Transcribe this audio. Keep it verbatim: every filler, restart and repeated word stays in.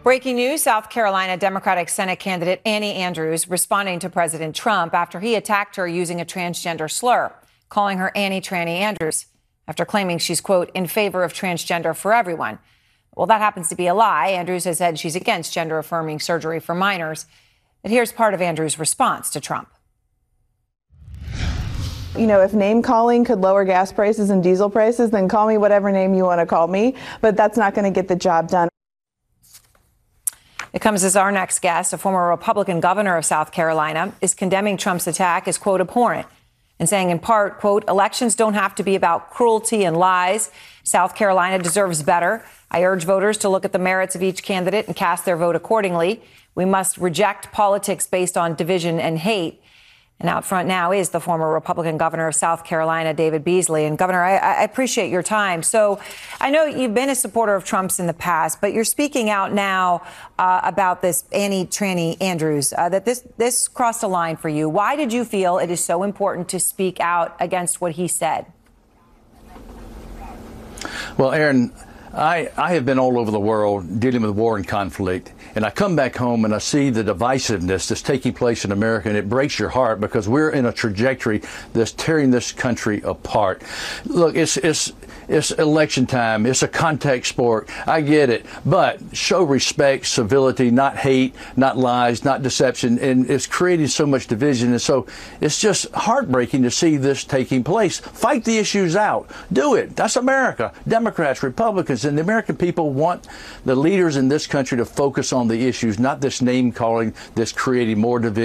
Breaking news, South Carolina Democratic Senate candidate Annie Andrews responding to President Trump after he attacked her using a transgender slur, calling her Annie Tranny Andrews, after claiming she's, quote, in favor of transgender for everyone. Well, that happens to be a lie. Andrews has said she's against gender-affirming surgery for minors. But here's part of Andrews' response to Trump. You know, if name calling could lower gas prices and diesel prices, then call me whatever name you want to call me. But that's not going to get the job done. It comes as our next guest, a former Republican governor of South Carolina, is condemning Trump's attack as, quote, abhorrent, and saying in part, quote, elections don't have to be about cruelty and lies. South Carolina deserves better. I urge voters to look at the merits of each candidate and cast their vote accordingly. We must reject politics based on division and hate. And out front now is the former Republican governor of South Carolina, David Beasley. And Governor, I, I appreciate your time. So I know you've been a supporter of Trump's in the past, but you're speaking out now uh, about this Annie Tranny Andrews, uh, that this this crossed a line for you. Why did you feel it is so important to speak out against what he said? Well, Aaron, I, I have been all over the world dealing with war and conflict, and I come back home and I see the divisiveness that's taking place in America, and it breaks your heart because we're in a trajectory that's tearing this country apart. Look, it's it's it's election time. It's a contact sport. I get it, but show respect, civility, not hate, not lies, not deception, and it's creating so much division. And so it's just heartbreaking to see this taking place. Fight the issues out. Do it. That's America. Democrats, Republicans. And the American people want the leaders in this country to focus on the issues, not this name calling that's creating more division.